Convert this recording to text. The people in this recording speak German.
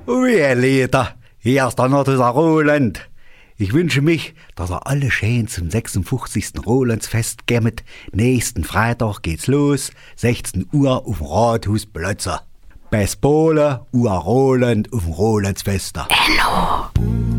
Wie Lieder, hier ist dann noch dieser Roland. Ich wünsche mich, dass ihr alle schön zum 56. Rolandsfest kommt. Nächsten Freitag geht's los, 16 Uhr auf dem Rathausplatz. Bis Bole, Roland auf dem Rolandsfest. Enno.